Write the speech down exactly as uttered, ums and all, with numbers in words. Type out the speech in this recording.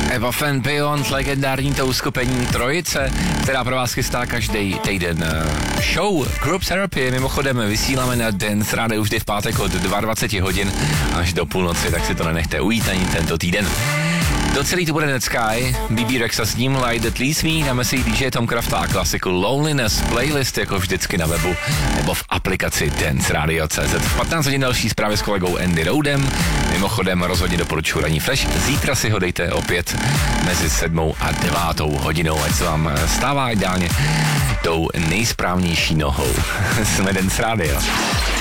Eva Fan Beyond, legendární to uskupení Trojice, která pro vás chystá každý týden show Group Therapy. Mimochodem vysíláme na Dance Radio vždy v pátek od dvacet dva hodin až do půlnoci, tak si to nenechte ujít ani tento týden. Do celý to bude Net Sky, B B Rexa s ním, Light That Leads Me, dáme si D J Tom Crafta a klasiku Loneliness, playlist jako vždycky na webu nebo v aplikaci Dance Radio tečka cé zet. V patnáct hodin další zprávy s kolegou Andy Roudem, mimochodem rozhodně doporučuji ranní Flash, zítra si ho dejte opět mezi sedmou a devátou hodinou, ať se vám stává ideálně tou nejsprávnější nohou. Jsme Dance Radio.